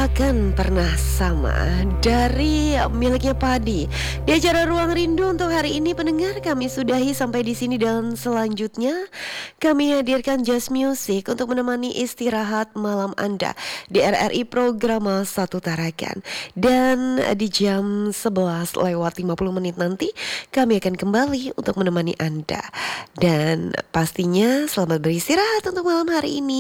Takkan pernah sama dari miliknya Padi. Di acara Ruang Rindu untuk hari ini pendengar kami sudahi sampai di sini dan selanjutnya kami hadirkan Jazz Music untuk menemani istirahat malam Anda di RRI program Satu Tarakan. Dan di jam 11 lewat 50 menit nanti kami akan kembali untuk menemani Anda. Dan pastinya selamat beristirahat untuk malam hari ini.